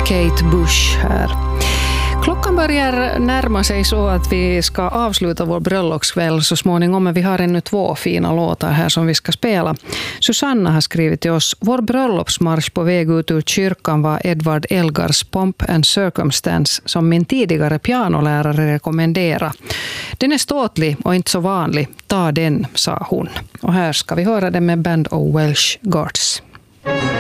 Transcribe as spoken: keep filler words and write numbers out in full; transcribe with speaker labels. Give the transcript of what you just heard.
Speaker 1: Kate Bush här. Klockan börjar närma sig så att vi ska avsluta vår bröllopskväll så småningom, men vi har ännu två fina låtar här som vi ska spela. Susanna har skrivit till oss: vår bröllopsmarsch på väg ut ur kyrkan var Edvard Elgars Pomp and Circumstance som min tidigare pianolärare rekommenderade. Den är ståtlig och inte så vanlig. Ta den, sa hon. Och här ska vi höra den med Band of Welsh Guards.